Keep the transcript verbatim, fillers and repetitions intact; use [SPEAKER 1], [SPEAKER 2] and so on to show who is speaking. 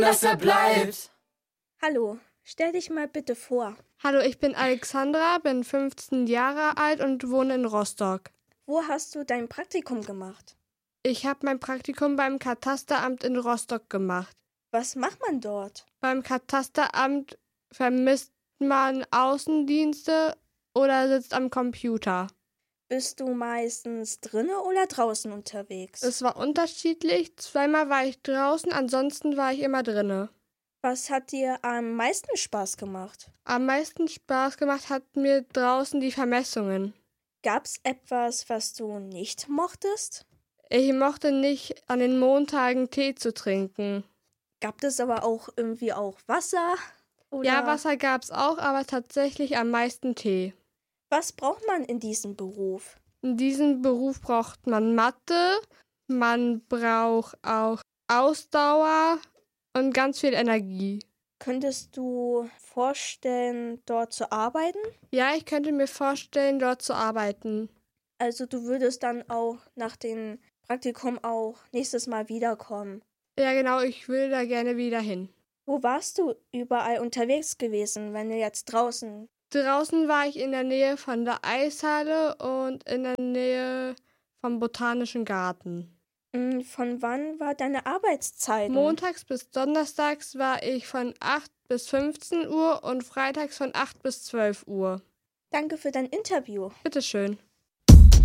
[SPEAKER 1] dass er bleibt.
[SPEAKER 2] Hallo, stell dich mal bitte vor.
[SPEAKER 3] Hallo, ich bin Alexandra, bin fünfzehn Jahre alt und wohne in Rostock.
[SPEAKER 2] Wo hast du dein Praktikum gemacht?
[SPEAKER 3] Ich habe mein Praktikum beim Katasteramt in Rostock gemacht.
[SPEAKER 2] Was macht man dort?
[SPEAKER 3] Beim Katasteramt vermisst man Außendienste oder sitzt am Computer.
[SPEAKER 2] Bist du meistens drinnen oder draußen unterwegs?
[SPEAKER 3] Es war unterschiedlich. Zweimal war ich draußen, ansonsten war ich immer drinne.
[SPEAKER 2] Was hat dir am meisten Spaß gemacht?
[SPEAKER 3] Am meisten Spaß gemacht hat mir draußen die Vermessungen.
[SPEAKER 2] Gab's etwas, was du nicht mochtest?
[SPEAKER 3] Ich mochte nicht, an den Montagen Tee zu trinken.
[SPEAKER 2] Gab es aber auch irgendwie auch Wasser? Oder?
[SPEAKER 3] Ja, Wasser gab's auch, aber tatsächlich am meisten Tee.
[SPEAKER 2] Was braucht man in diesem Beruf?
[SPEAKER 3] In diesem Beruf braucht man Mathe, man braucht auch Ausdauer und ganz viel Energie.
[SPEAKER 2] Könntest du vorstellen, dort zu arbeiten?
[SPEAKER 3] Ja, ich könnte mir vorstellen, dort zu arbeiten.
[SPEAKER 2] Also du würdest dann auch nach dem Praktikum auch nächstes Mal wiederkommen?
[SPEAKER 3] Ja, genau, ich will da gerne wieder hin.
[SPEAKER 2] Wo warst du überall unterwegs gewesen, wenn du jetzt draußen?
[SPEAKER 3] Draußen war ich in der Nähe von der Eishalle und in der Nähe vom Botanischen Garten.
[SPEAKER 2] Von wann war deine Arbeitszeit?
[SPEAKER 3] Montags bis Donnerstags war ich von acht bis fünfzehn Uhr und freitags von acht bis zwölf Uhr.
[SPEAKER 2] Danke für dein Interview.
[SPEAKER 3] Bitteschön.